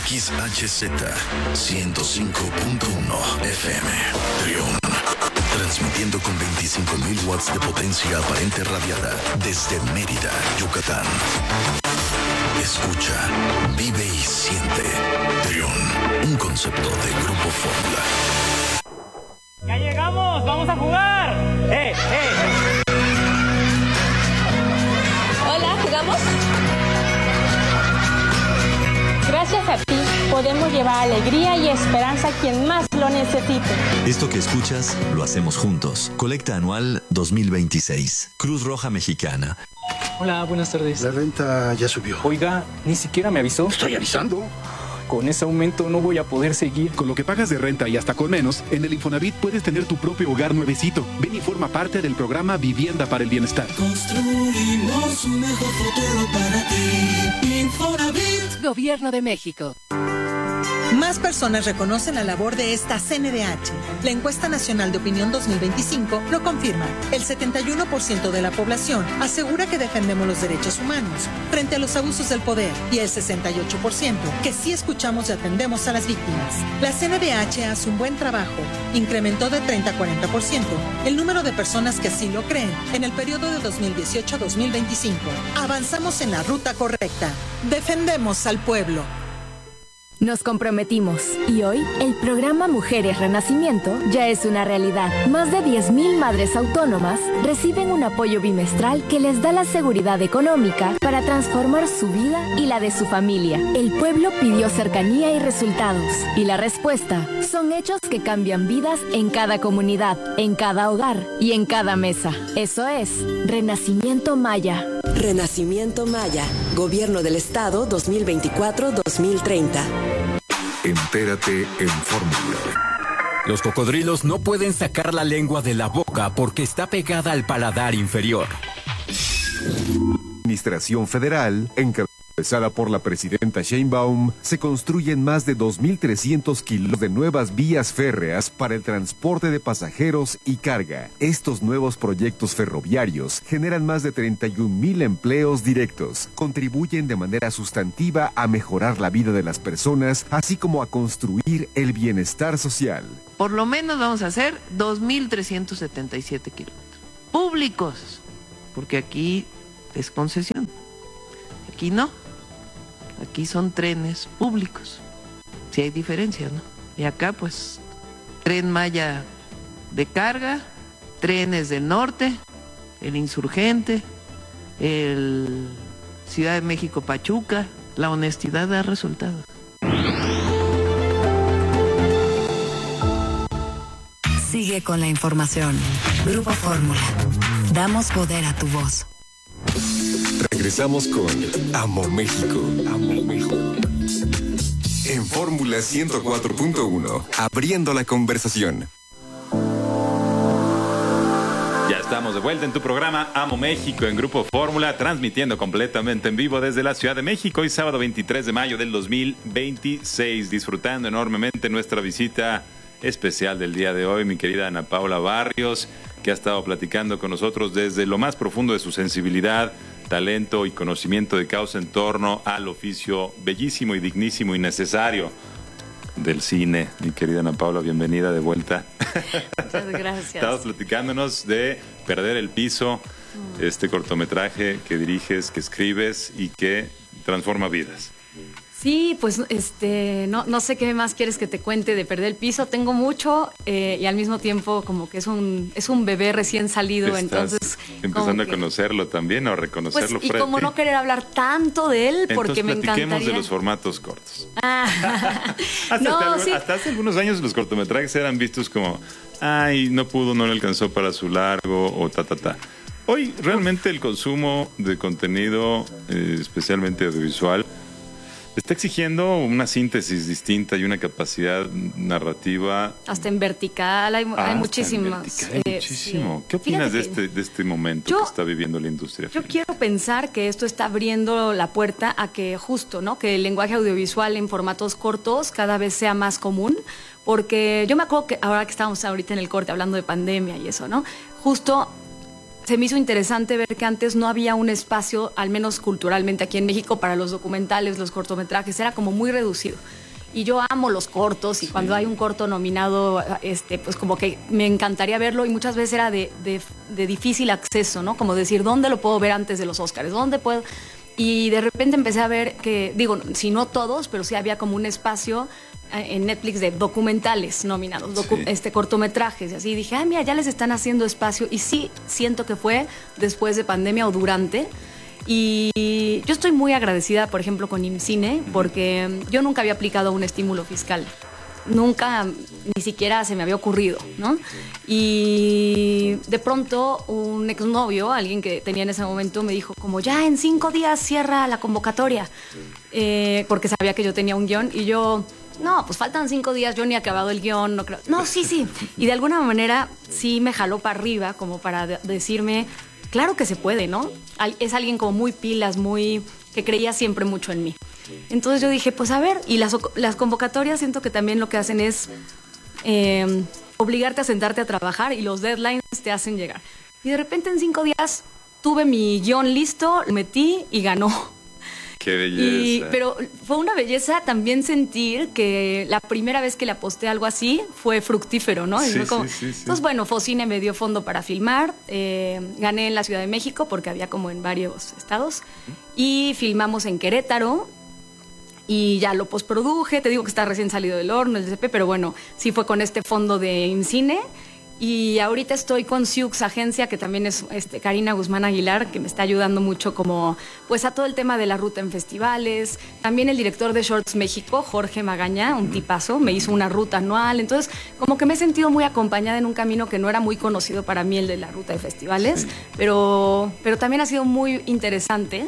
XHZ 105.1 FM. Trión. Transmitiendo con 25.000 watts de potencia aparente radiada desde Mérida, Yucatán. Escucha, vive y siente. Trión, un concepto de Grupo Fórmula. ¡Ya llegamos! ¡Vamos a jugar! Hola, ¿jugamos? Gracias a ti podemos llevar alegría y esperanza a quien más lo necesite. Esto que escuchas lo hacemos juntos. Colecta anual 2026. Cruz Roja Mexicana. Hola, buenas tardes. La renta ya subió. Oiga, ni siquiera me avisó. Estoy avisando. Con ese aumento no voy a poder seguir. Con lo que pagas de renta y hasta con menos, en el Infonavit puedes tener tu propio hogar nuevecito. Ven y forma parte del programa Vivienda para el Bienestar. Construimos un mejor futuro para ti. Infonavit. Gobierno de México. Más personas reconocen la labor de esta CNDH. La encuesta nacional de opinión 2025 lo confirma. El 71% de la población asegura que defendemos los derechos humanos frente a los abusos del poder y el 68% que sí escuchamos y atendemos a las víctimas. La CNDH hace un buen trabajo. Incrementó de 30 a 40% el número de personas que así lo creen en el periodo de 2018 a 2025. Avanzamos en la ruta correcta. Defendemos al pueblo. Nos comprometimos y hoy el programa Mujeres Renacimiento ya es una realidad. Más de 10,000 madres autónomas reciben un apoyo bimestral que les da la seguridad económica para transformar su vida y la de su familia. El pueblo pidió cercanía y resultados y la respuesta son hechos que cambian vidas en cada comunidad, en cada hogar y en cada mesa. Eso es Renacimiento Maya. Renacimiento Maya, Gobierno del Estado 2024-2030. Entérate en Fórmula. Los cocodrilos no pueden sacar la lengua de la boca porque está pegada al paladar inferior. Administración Federal, encabezada por la presidenta Sheinbaum, se construyen más de 2.300 kilómetros de nuevas vías férreas para el transporte de pasajeros y carga. Estos nuevos proyectos ferroviarios generan más de 31,000 empleos directos, contribuyen de manera sustantiva a mejorar la vida de las personas, así como a construir el bienestar social. Por lo menos vamos a hacer 2.377 kilómetros públicos, porque aquí es concesión, aquí no. Aquí son trenes públicos. Sí hay diferencia, ¿no? Y acá, pues, Tren Maya de carga, trenes del norte, el Insurgente, el Ciudad de México Pachuca. La honestidad da resultados. Sigue con la información. Grupo Fórmula. Damos poder a tu voz. Regresamos con Amo México. Amo México. En Fórmula 104.1, abriendo la conversación. Ya estamos de vuelta en tu programa Amo México en Grupo Fórmula, transmitiendo completamente en vivo desde la Ciudad de México. Hoy sábado 23 de mayo del 2026, disfrutando enormemente nuestra visita especial del día de hoy, mi querida Ana Paula Barrios, que ha estado platicando con nosotros desde lo más profundo de su sensibilidad, talento y conocimiento de causa en torno al oficio bellísimo y dignísimo y necesario del cine. Mi querida Ana Paula, bienvenida de vuelta. Muchas gracias. Estabas platicándonos de Perder el Piso, este cortometraje que diriges, que escribes y que transforma vidas. Sí, pues no sé qué más quieres que te cuente de Perder el Piso. Tengo mucho y al mismo tiempo como que es un bebé recién salido. Estás entonces empezando a conocerlo también o a reconocerlo. Pues, y como no querer hablar tanto de él, porque me encantaría. Platiquemos de los formatos cortos. Sí. Hasta hace algunos años los cortometrajes eran vistos como, ay, no pudo, no le alcanzó para su largo o ta. Hoy realmente el consumo de contenido, especialmente audiovisual, está exigiendo una síntesis distinta y una capacidad narrativa. Hasta en vertical hay muchísimas. Muchísimo. ¿Qué opinas de este momento que está viviendo la industria? Yo quiero pensar que esto está abriendo la puerta a que justo, ¿no? Que el lenguaje audiovisual en formatos cortos cada vez sea más común, porque yo me acuerdo que ahora que estábamos ahorita en el corte hablando de pandemia y eso, ¿no? Justo se me hizo interesante ver que antes no había un espacio, al menos culturalmente aquí en México, para los documentales, los cortometrajes, era como muy reducido. Y yo amo los cortos, y cuando hay un corto nominado, pues como que me encantaría verlo, y muchas veces era de difícil acceso, ¿no? Como decir, ¿dónde lo puedo ver antes de los Óscares? ¿Dónde puedo...? Y de repente empecé a ver que, digo, si no todos, pero sí había como un espacio en Netflix de documentales nominados, cortometrajes, y así. Y dije, mira, ya les están haciendo espacio, y sí siento que fue después de pandemia o durante. Y yo estoy muy agradecida, por ejemplo, con IMCINE, porque yo nunca había aplicado un estímulo fiscal. Nunca, ni siquiera se me había ocurrido, ¿no? Y de pronto un exnovio, alguien que tenía en ese momento, me dijo como, ya en 5 días cierra la convocatoria, porque sabía que yo tenía un guión, y yo, no, pues faltan 5 días, yo ni he acabado el guión, no creo. No, sí. Y de alguna manera sí me jaló para arriba, como para decirme, claro que se puede, ¿no? Es alguien como muy pilas, que creía siempre mucho en mí. Entonces yo dije, pues a ver, y las convocatorias siento que también lo que hacen es obligarte a sentarte a trabajar, y los deadlines te hacen llegar. Y de repente en 5 días tuve mi guión listo, lo metí y ganó. ¡Qué belleza! Pero fue una belleza también sentir que la primera vez que le aposté algo así fue fructífero, ¿no? Sí, sí. Entonces, bueno, Focine me dio fondo para filmar, gané en la Ciudad de México porque había como en varios estados, y filmamos en Querétaro, y ya lo postproduje. Te digo que está recién salido del horno, el DCP, pero bueno, sí fue con este fondo de IMCINE. Y ahorita estoy con Siux Agencia, que también es Karina Guzmán Aguilar, que me está ayudando mucho como pues a todo el tema de la ruta en festivales. También el director de Shorts México, Jorge Magaña, un tipazo, me hizo una ruta anual. Entonces, como que me he sentido muy acompañada en un camino que no era muy conocido para mí, el de la ruta de festivales, pero también ha sido muy interesante.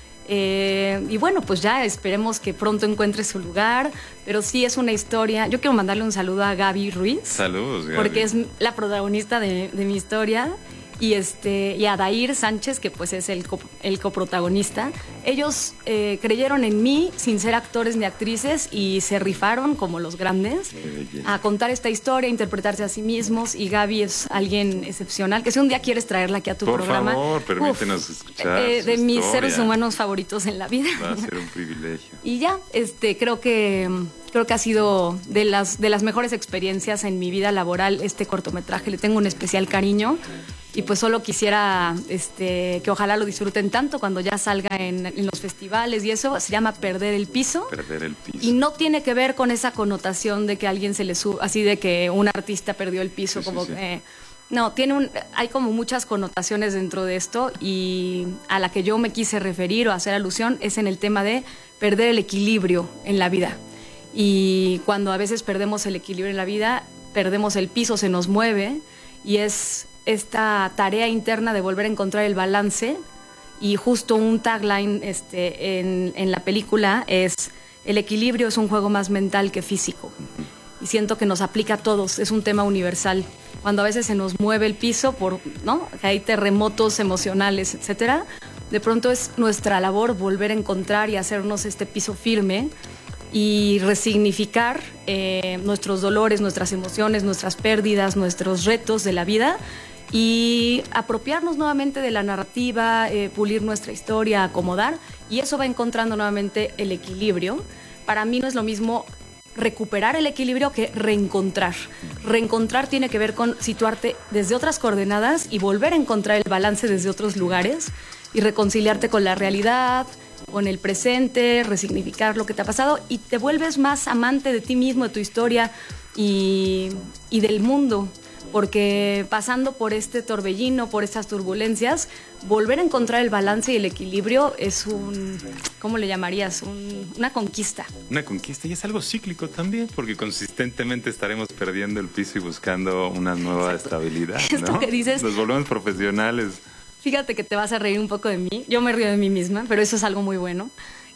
Y bueno, pues ya esperemos que pronto encuentre su lugar, pero sí es una historia. Yo quiero mandarle un saludo a Gaby Ruiz. Saludos, Gaby. Porque es la protagonista de mi historia, y a Dair Sánchez, que pues es el coprotagonista. Ellos creyeron en mí sin ser actores ni actrices, y se rifaron como los grandes a contar esta historia, a interpretarse a sí mismos. Y Gaby es alguien excepcional, que si un día quieres traerla aquí a tu programa, por favor, permítenos escuchar de mis seres humanos favoritos en la vida. Va a ser un privilegio. Y ya, creo que ha sido de las mejores experiencias en mi vida laboral este cortometraje. Le tengo un especial cariño, y pues solo quisiera que ojalá lo disfruten tanto cuando ya salga en los festivales y eso. Se llama Perder el Piso. Perder el Piso. Y no tiene que ver con esa connotación de que alguien se le sube, así de que un artista perdió el piso, no, hay como muchas connotaciones dentro de esto, y a la que yo me quise referir o hacer alusión es en el tema de perder el equilibrio en la vida. Y cuando a veces perdemos el equilibrio en la vida, perdemos el piso, se nos mueve, y es esta tarea interna de volver a encontrar el balance. Y justo un tagline en la película es: el equilibrio es un juego más mental que físico. Y siento que nos aplica a todos, es un tema universal. Cuando a veces se nos mueve el piso ¿no? Que hay terremotos emocionales, etcétera, de pronto es nuestra labor volver a encontrar y hacernos este piso firme, y resignificar nuestros dolores, nuestras emociones, nuestras pérdidas, nuestros retos de la vida, y apropiarnos nuevamente de la narrativa, pulir nuestra historia, acomodar, y eso va encontrando nuevamente el equilibrio. Para mí no es lo mismo recuperar el equilibrio que reencontrar. Reencontrar tiene que ver con situarte desde otras coordenadas y volver a encontrar el balance desde otros lugares, y reconciliarte con la realidad, con el presente, resignificar lo que te ha pasado, y te vuelves más amante de ti mismo, de tu historia y del mundo. Porque pasando por este torbellino, por estas turbulencias, volver a encontrar el balance y el equilibrio es ¿cómo le llamarías? Una conquista. Una conquista, y es algo cíclico también, porque consistentemente estaremos perdiendo el piso y buscando una nueva estabilidad, ¿no? Esto que dices, nos volvemos profesionales. Fíjate que te vas a reír un poco de mí. Yo me río de mí misma, pero eso es algo muy bueno.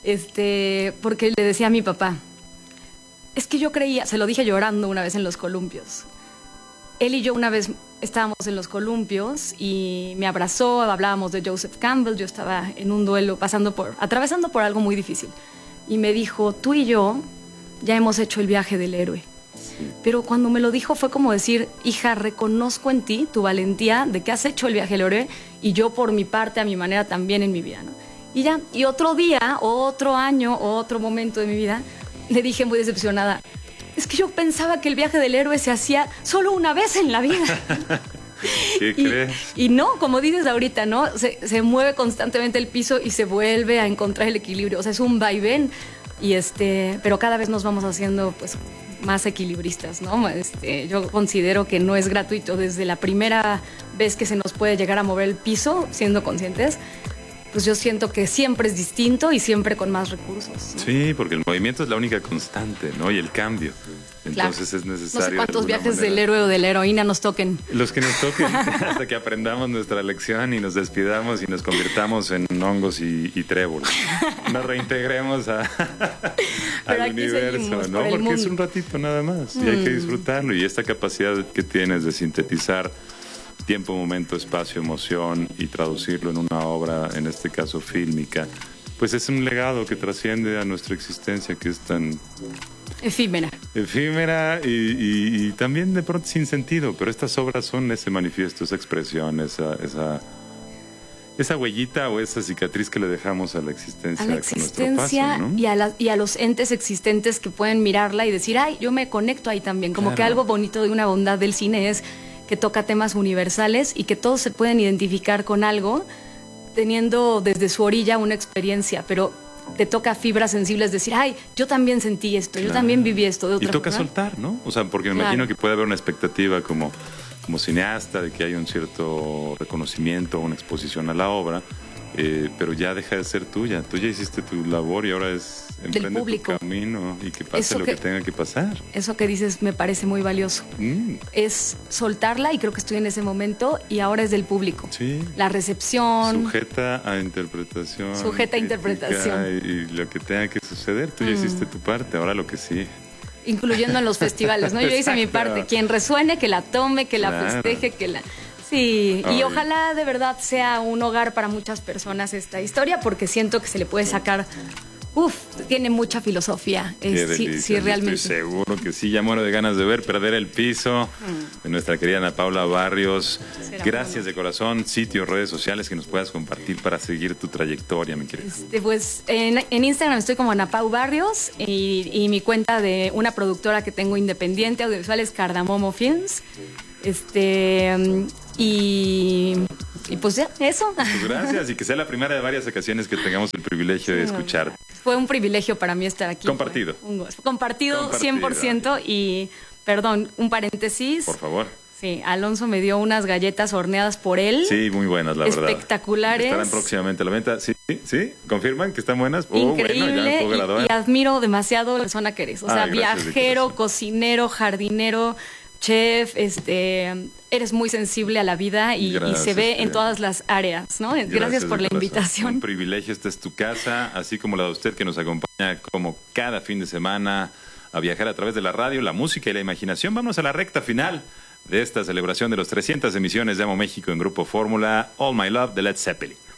Porque le decía a mi papá, es que yo creía, se lo dije llorando una vez en los columpios. Él y yo una vez estábamos en los columpios y me abrazó, hablábamos de Joseph Campbell, yo estaba en un duelo, atravesando por algo muy difícil. Y me dijo, tú y yo ya hemos hecho el viaje del héroe. pero cuando me lo dijo fue como decir, hija, reconozco en ti tu valentía de que has hecho el viaje del héroe y yo por mi parte, a mi manera también en mi vida, ¿no? Y ya, y otro día, otro año, otro momento de mi vida, le dije muy decepcionada, es que yo pensaba que el viaje del héroe se hacía solo una vez en la vida. ¿Qué crees? Y no, como dices ahorita, ¿no? Se mueve constantemente el piso y se vuelve a encontrar el equilibrio. O sea, es un vaivén. Pero cada vez nos vamos haciendo, pues, más equilibristas, ¿no? Yo considero que no es gratuito. Desde la primera vez que se nos puede llegar a mover el piso, siendo conscientes, pues yo siento que siempre es distinto y siempre con más recursos, ¿no? Sí, porque el movimiento es la única constante, ¿no? Y el cambio. Entonces es necesario. No sé cuántos viajes del héroe o de la heroína nos toquen. Los que nos toquen, hasta que aprendamos nuestra lección y nos despidamos y nos convirtamos en hongos y tréboles. Nos reintegremos al universo, ¿no? Porque es un ratito nada más y hay que disfrutarlo. Y esta capacidad que tienes de sintetizar tiempo, momento, espacio, emoción y traducirlo en una obra, en este caso fílmica, pues es un legado que trasciende a nuestra existencia, que es tan efímera y también de pronto sin sentido, pero estas obras son ese manifiesto, esa expresión, esa huellita o esa cicatriz que le dejamos a la existencia, con nuestro paso, ¿no? y a los entes existentes que pueden mirarla y decir, ay, yo me conecto ahí también, como que algo bonito de una bondad del cine es que toca temas universales y que todos se pueden identificar con algo teniendo desde su orilla una experiencia, pero te toca fibras sensibles decir, ay, yo también sentí esto, yo también viví esto de otra forma. Y toca soltar, ¿no? O sea, porque me imagino que puede haber una expectativa como cineasta de que hay un cierto reconocimiento, una exposición a la obra, pero ya deja de ser tuya. Tú ya hiciste tu labor y ahora es emprende tu camino y que pase lo que tenga que pasar. Eso que dices me parece muy valioso. Es soltarla y creo que estoy en ese momento y ahora es del público. Sí. La recepción. Sujeta a interpretación. Y lo que tenga que suceder. Tú ya hiciste tu parte, ahora lo que sí. Incluyendo en los festivales, ¿no? Yo hice mi parte. Quien resuene, que la tome, que la festeje, que la... Sí, y ojalá de verdad sea un hogar para muchas personas esta historia, porque siento que se le puede sacar... tiene mucha filosofía. Sí, realmente. Estoy seguro que sí. Ya muero de ganas de ver Perder el Piso de nuestra querida Ana Paula Barrios. Gracias de corazón. Sitios, redes sociales que nos puedas compartir para seguir tu trayectoria, mi querida. Pues en Instagram estoy como Ana Pau Barrios y mi cuenta de una productora que tengo independiente audiovisual es Cardamomo Films. Y pues ya, eso. Pues gracias, y que sea la primera de varias ocasiones que tengamos el privilegio de escuchar. Fue un privilegio para mí estar aquí. Compartido. Compartido 100%. Y, perdón, un paréntesis. Por favor. Sí, Alonso me dio unas galletas horneadas por él. Sí, muy buenas, la verdad. Espectaculares. Estarán próximamente a la venta. Sí, ¿confirman que están buenas? Increíble, bueno, y admiro demasiado la persona que eres. O sea, viajero, cocinero, jardinero, chef, eres muy sensible a la vida y se ve en todas las áreas, ¿no? Gracias por la invitación. Un privilegio, esta es tu casa, así como la de usted que nos acompaña como cada fin de semana a viajar a través de la radio, la música y la imaginación. Vamos a la recta final de esta celebración de los 300 emisiones de Amo México en Grupo Fórmula, All My Love de Led Zeppelin.